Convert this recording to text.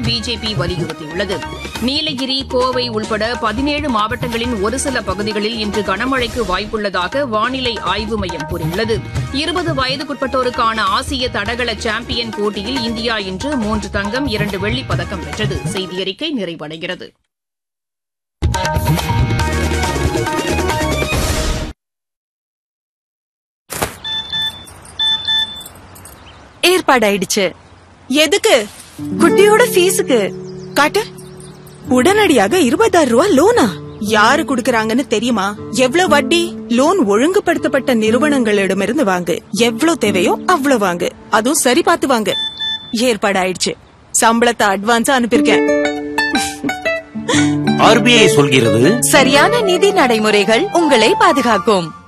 BJP வலியுறுத்தியுள்ளது. நீலகிரி, கோவை உள்பட 17 மாவட்டங்களின் ஒரு சில பகுதிகளில் இன்று கனமழைக்கு வாய்ப்புள்ளதாக வானிலை ஆய்வு மையம் கூறியுள்ளது. 20 வயதுக்குட்பட்டோருக்கான ஆசிய தடகள சாம்பியன் போட்டியில் இந்தியா இன்று 3 தங்கம், 2 வெள்ளிப் பதக்கம் வென்றது. செய்தியறிக்கை நிறைவடைகிறது. ஏற்பாடாயிடுச்சு. எதுக்கு? குட்டியோட ஃபீஸுக்கு. காட்டு. உடனடியாக 20,000 ரூபாய் லோனா? யாரு குடுக்கறாங்கன்னு தெரியுமா? எவ்வளவு வட்டி? லோன் ஒழுங்குபடுத்தப்பட்ட நிறுவனங்களிடமிருந்து வாங்கு. எவ்வளவு தேவையோ அவ்வளவு வாங்கு. அதுவும் சரி பார்த்து வாங்கு. ஏற்பாடாயிடுச்சு. சம்பளத்தை அட்வான்ஸா அனுப்பியிருக்கேன். RBI சொல்கிறது, சரியான நிதி நடைமுறைகள் உங்களை பாதுகாக்கும்.